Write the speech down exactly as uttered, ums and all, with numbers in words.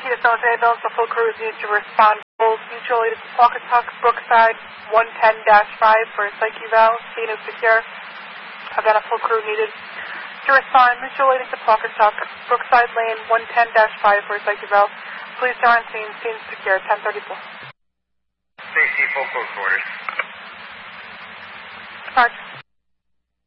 Key to San Ambulance, the full crew needs to respond. Full mutual aid to Pawcatuck, Brookside, one ten dash five for a psych eval. Scene is secure. Again, a full crew needed to respond. Mutual aid to Pawcatuck, Brookside Lane, one ten dash five for a psych eval. Police are on scene. Scene secure. ten thirty-four. Stacy, full close quarters. Mark.